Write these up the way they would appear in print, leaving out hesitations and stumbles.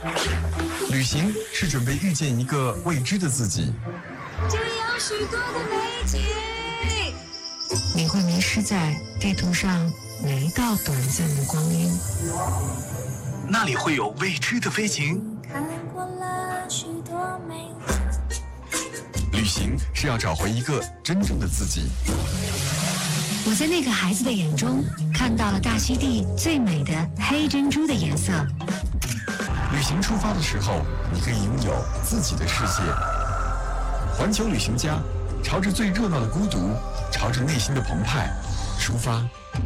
旅行是准备遇见一个未知的自己， 这样许多的美景， 你会迷失在地图上每一道短暂的光阴。 那里会有未知的飞行。 看过了许多美景， 旅行是要找回一个真正的自己。 我在那个孩子的眼中看到了大溪地最美的黑珍珠的颜色。 旅行出发的时候，你可以拥有自己的世界。环球旅行家，朝着最热闹的孤独，朝着内心的澎湃出发。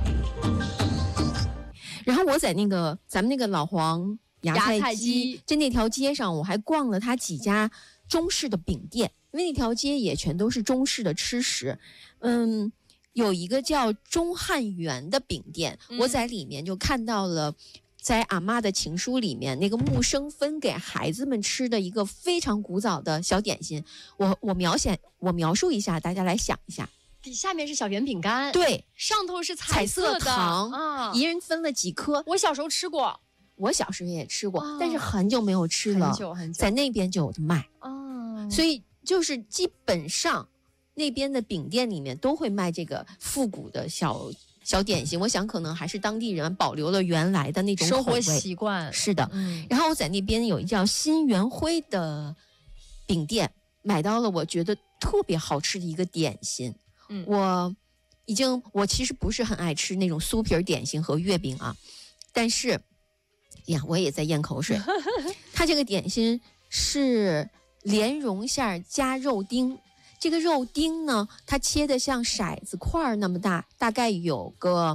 然后我在咱们那个老黄芽菜鸡就那条街上，我还逛了他几家中式的饼店，因为那条街也全都是中式的吃食。有一个叫钟汉园的饼店，我在里面就看到了在阿嬷的情书里面那个木生分给孩子们吃的一个非常古早的小点心。我描述一下，大家来想一下。 底下面是小圆饼干， 对， 上头是彩色的糖啊， 一人分了几颗。 我小时候吃过， 我小时候也吃过，但是很久没有吃了， 很久在那边就有的卖所以就是基本上那边的饼店里面都会卖这个复古的小点心。我想可能还是当地人保留了原来的那种生活习惯。 是的，然后我在那边有一叫新元辉的饼店买到了我觉得特别好吃的一个点心。我其实不是很爱吃那种酥皮点心和月饼啊，但是呀，我也在咽口水。它这个点心是莲蓉馅加肉丁，这个肉丁呢，它切的像骰子块那么大，大概有个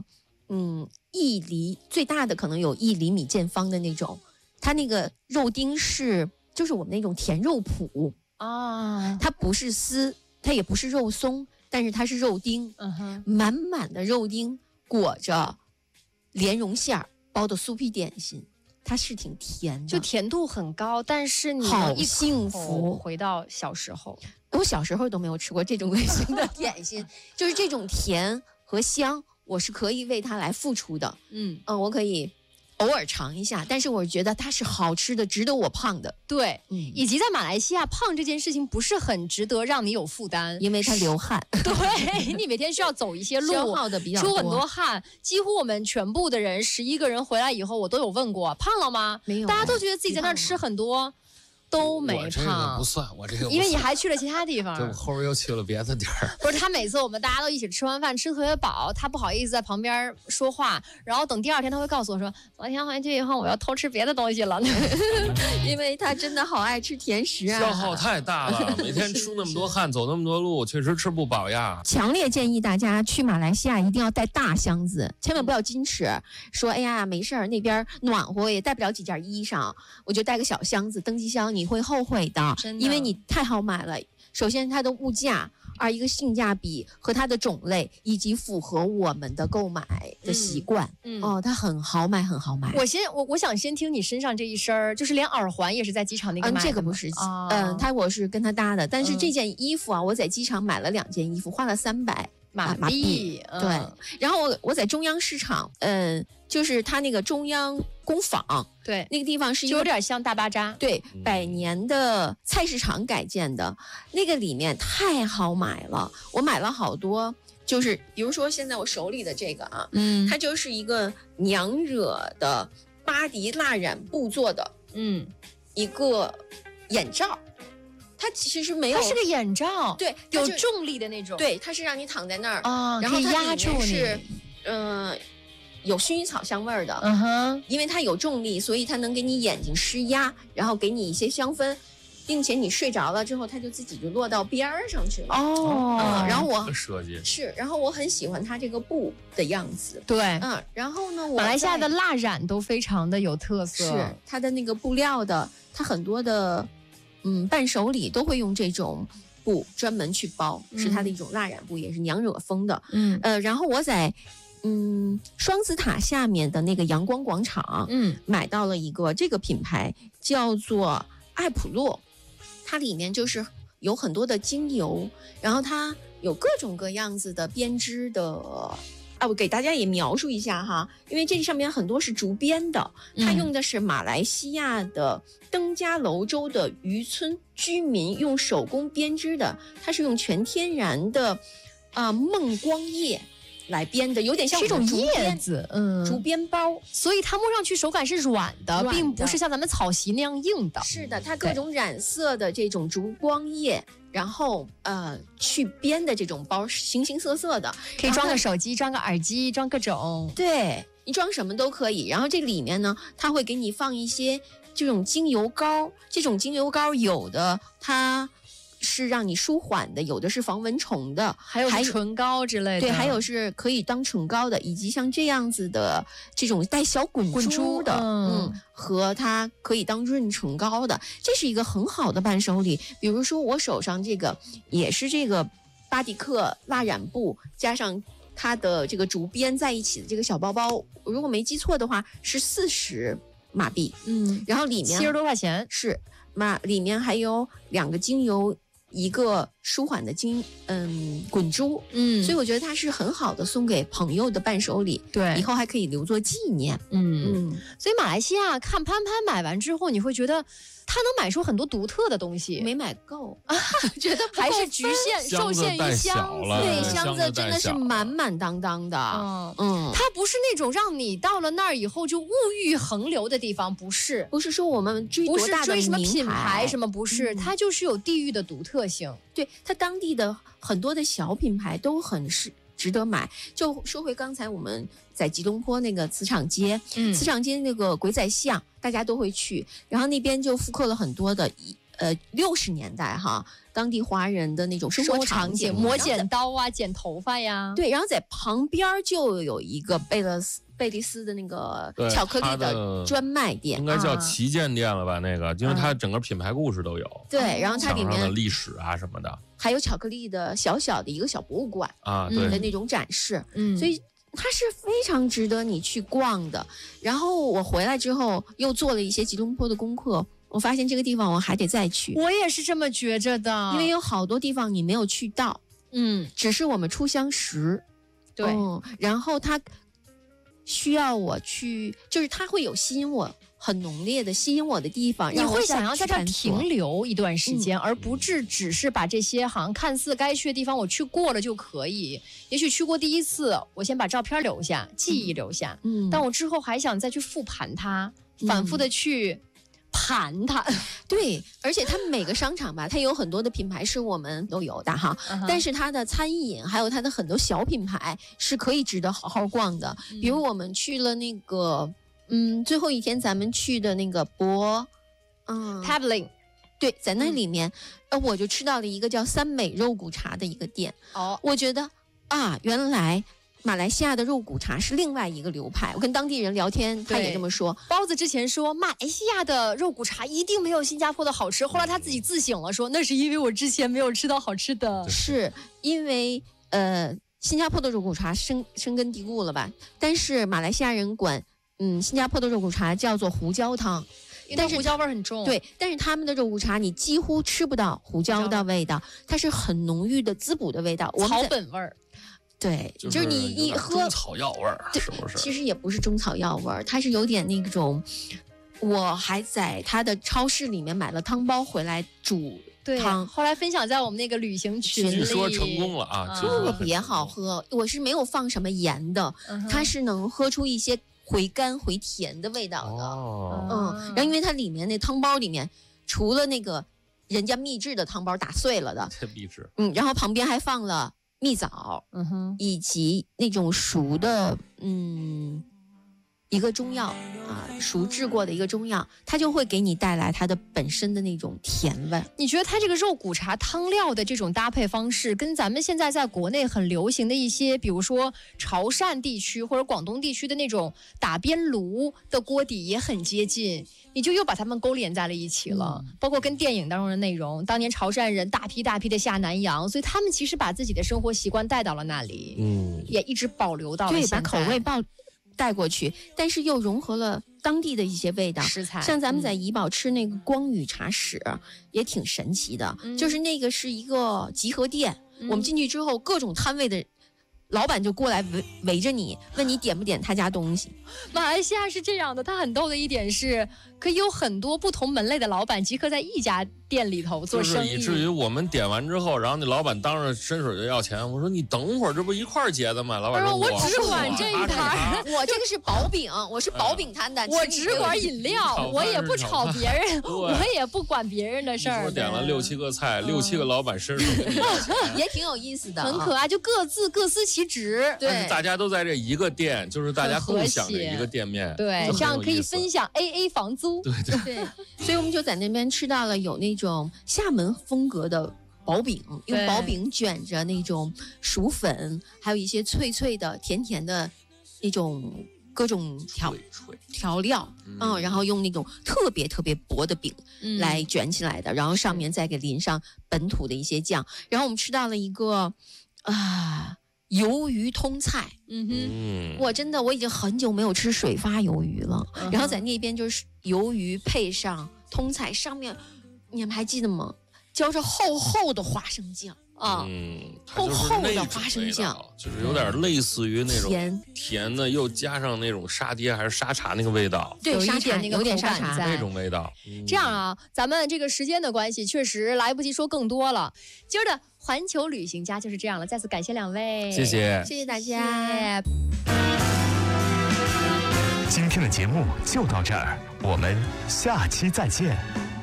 1厘，最大的可能有1厘米见方的那种。它那个肉丁就是我们那种甜肉脯啊，它不是丝，它也不是肉松，但是它是肉丁，满满的肉丁裹着莲蓉馅包的酥皮点心，它是挺甜的， 就甜度很高，但是你好一幸福， 回到小时候。 我小时候都没有吃过这种类型的点心，就是这种甜和香，我是可以为它来付出的。我可以偶尔尝一下，但是我觉得它是好吃的，值得我胖的。 对，以及在马来西亚胖这件事情不是很值得让你有负担， 因为它流汗。 对，你每天需要走一些路， 消耗的比较多， 出很多汗。几乎我们全部的人11个人回来以后，我都有问过胖了吗？ 没有， 大家都觉得自己在那儿吃很多。都没胖， 我这个不算， 因为你还去了其他地方。 对，我后边又去了别的地儿。 不是，他每次我们大家都一起吃完饭，吃特别饱，他不好意思在旁边说话，然后等第2天他会告诉我说，昨天回去以后我要偷吃别的东西了。 因为他真的好爱吃甜食啊， 消耗太大了，每天出那么多汗，走那么多路，确实吃不饱呀。 强烈建议大家去马来西亚一定要带大箱子，千万不要矜持，说哎呀没事儿，那边暖和，也带不了几件衣裳，我就带个小箱子，登机箱，你会后悔的，因为你太好买了。首先它的物价，一个性价比和它的种类，以及符合我们的购买的习惯。它很好买，很好买。 我想先听你身上这一身，就是连耳环也是在机场那个买的。 这个不是，我是跟他搭的，但是这件衣服啊，我在机场买了2件衣服，花了300马币。对，然后我在中央市场，就是它那个中央工坊， 对， 那个地方是一个就有点像大巴扎， 对，100年的菜市场改建的，那个里面太好买了，我买了好多，就是比如说现在我手里的这个啊，它就是一个娘惹的巴迪蜡染布做的，一个眼罩。它其实没有， 它是个眼罩， 对， 有重力的那种， 对，它是让你躺在那儿然后它压住你是，有薰衣草香味儿的，因为它有重力，所以它能给你眼睛施压，然后给你一些香氛，并且你睡着了之后，它就自己就落到边儿上去了。然后我设计是，然后我很喜欢它这个布的样子， 对， 然后呢， 马来西亚的蜡染都非常的有特色， 是它的那个布料的，它很多的。伴手礼都会用这种布专门去包，是它的一种蜡染布，也是娘惹风的。然后我在双子塔下面的那个阳光广场，买到了一个这个品牌叫做艾普洛，它里面就是有很多的精油，然后它有各种各样子的编织的我给大家也描述一下哈，因为这上面很多是竹编的，它用的是马来西亚的登嘉楼州的渔村居民用手工编织的，它是用全天然的孟光叶来编的，有点像是一种竹编叶子， 竹编包， 所以它摸上去手感是软的， 软的并不是像咱们草席那样硬的。 是的，它各种染色的这种竹光叶，然后去编的这种包，形形色色的， 可以装个手机，装个耳机，装各种。 对，你装什么都可以。然后这里面呢，它会给你放一些这种精油膏，这种精油膏有的它是让你舒缓的，有的是防蚊虫的， 还有唇膏之类的。 对，还有是可以当唇膏的，以及像这样子的这种带小滚珠的，和它可以当润唇膏的，这是一个很好的伴手礼。比如说我手上这个也是这个巴迪克蜡染布加上它的这个竹编在一起的这个小包包，如果没记错的话是40马币，然后里面 70多块钱是里面还有2个精油，一个舒缓的滚珠，所以我觉得它是很好的送给朋友的伴手礼， 对， 以后还可以留作纪念。 所以马来西亚看潘潘买完之后，你会觉得他能买出很多独特的东西， 没买够觉得还是局限受限于箱子， 对，箱子真的是满满当当的。 它不是那种让你到了那儿以后就物欲横流的地方，不是说我们追多大的追什么名品牌什么，不是，它就是有地域的独特性。 对，它当地的很多的小品牌都很值得买。就说回刚才我们在吉隆坡那个磁场街，磁场街那个鬼仔巷大家都会去，然后那边就复刻了很多的60年代当地华人的那种生活场景， 磨剪刀啊，剪头发呀。 对，然后在旁边就有一个贝利斯的那个巧克力的专卖店， 应该叫旗舰店了吧？那个，因为它整个品牌故事都有。 对，然后它里面的历史啊什么的， 还有巧克力的小的一个小博物馆对的那种展示，所以它是非常值得你去逛的。然后我回来之后又做了一些吉隆坡的功课，我发现这个地方我还得再去。 我也是这么觉着的， 因为有好多地方你没有去到，只是我们初相识， 对， 然后它需要我去，就是它会有吸引我很浓烈的吸引我的地方， 你会想要在这儿停留一段时间，而不只是把这些好像看似该去的地方我去过了就可以。也许去过第一次，我先把照片留下，记忆留下，但我之后还想再去复盘它，反复的去盘它。 对，而且它每个商场吧，它有很多的品牌是我们都有的哈，但是它的餐饮还有它的很多小品牌是可以值得好好逛的。比如我们去了那个最后一天咱们去的那个 Pavilion， 对，在那里面我就吃到了一个叫三美肉骨茶的一个店。我觉得原来马来西亚的肉骨茶是另外一个流派。我跟当地人聊天，他也这么说。 包子之前说马来西亚的肉骨茶一定没有新加坡的好吃，后来他自己自省了，说那是因为我之前没有吃到好吃的。 是因为新加坡的肉骨茶深根蒂固了吧？但是马来西亚人管新加坡的肉骨茶叫做胡椒汤， 但是胡椒味很重。 对，但是他们的肉骨茶你几乎吃不到胡椒的味道，它是很浓郁的滋补的味道， 草本味儿。 对，就是你一喝中草药味儿，是不是？ 其实也不是中草药味儿，它是有点那种。我还在它的超市里面买了汤包回来煮汤， 后来分享在我们那个旅行群里， 说成功了啊， 特别好喝。我是没有放什么盐的，它是能喝出一些回甘回甜的味道的。然后因为它里面那汤包里面除了那个人家秘制的汤包打碎了的， 秘制， 然后旁边还放了蜜枣，以及那种熟的，一个中药熟制过的一个中药，它就会给你带来它的本身的那种甜味。 你觉得它这个肉骨茶汤料的这种搭配方式，跟咱们现在在国内很流行的一些，比如说潮汕地区或者广东地区的那种打边炉的锅底也很接近？你就又把它们勾连在了一起了，包括跟电影当中的内容。当年潮汕人大批的下南洋，所以他们其实把自己的生活习惯带到了那里，也一直保留到了现在。 对，把口味带过去，但是又融合了当地的一些味道食材。 像咱们在怡保吃那个光宇茶室，也挺神奇的，就是那个是一个集合店，我们进去之后各种摊位的老板就过来围着你，问你点不点他家东西。 马来西亚是这样的，它很逗的一点是，可以有很多不同门类的老板集合在一家店里头做生意， 就是以至于我们点完之后，然后那老板当着伸手就要钱。我说你等会儿，这不一块儿结的吗？老板说我只管这一摊， 我这个是薄饼，我是薄饼摊的， 我只管饮料，我也不炒别人，我也不管别人的事儿。 我点了6、7个菜，6、7个老板伸手也挺有意思的， 很可爱，就各司其职。 对， 但是大家都在这一个店，就是大家共享着一个店面， 对，这样可以分享 AA 房租。 对，所以我们就在那边吃到了有那种厦门风格的薄饼，用薄饼卷着那种薯粉，还有一些脆脆的、甜甜的那种各种调料，然后用那种特别薄的饼来卷起来的，然后上面再给淋上本土的一些酱，然后我们吃到了一个鱿鱼通菜，我已经很久没有吃水发鱿鱼了，然后在那边就是鱿鱼配上通菜，上面你们还记得吗？浇着厚厚的花生酱厚厚的花生酱， 就是有点类似于那种甜的，又加上那种沙爹还是沙茶那个味道， 对，沙茶那个有点沙茶那种味道。 这样啊，咱们这个时间的关系，确实来不及说更多了。今儿的环球旅行家就是这样了，再次感谢2位， 谢谢大家。 今天的节目就到这儿，我们下期再见。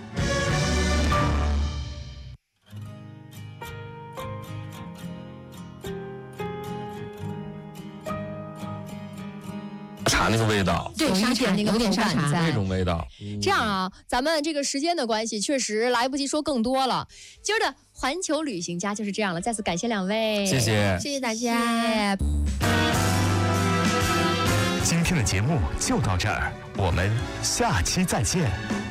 茶那个味道， 对，沙茶有点沙茶那种味道。 这样啊，咱们这个时间的关系，确实来不及说更多了。今儿的环球旅行家就是这样了，再次感谢2位， 谢谢大家。 今天的节目就到这儿，我们下期再见。